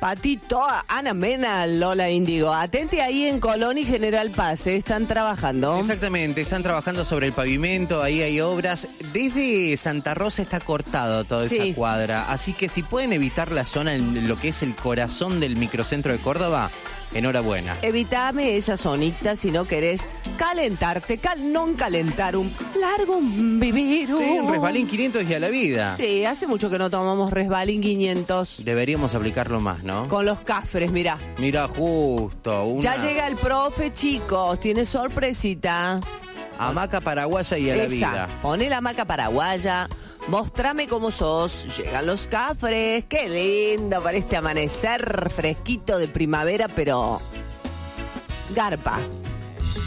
Patito, Ana Mena, Lola Índigo. Atente ahí en Colón y General Paz, están trabajando. Exactamente, están trabajando sobre el pavimento, ahí hay obras. Desde Santa Rosa está cortado toda esa cuadra, así que si pueden evitar la zona en lo que es el corazón del microcentro de Córdoba, enhorabuena. Evitame esa zonita si no querés calentarte, no calentar un largo vivir. Sí, un resbalín 500 y a la vida. Sí, hace mucho que no tomamos resbalín 500. Deberíamos aplicarlo más, ¿no? Con los cafres, mirá. Mira, justo. Ya llega el profe, chicos, tiene sorpresita. Hamaca paraguaya y a la vida. Poné la hamaca paraguaya, mostrame cómo sos. Llegan los cafres, qué lindo para este amanecer fresquito de primavera, pero garpa.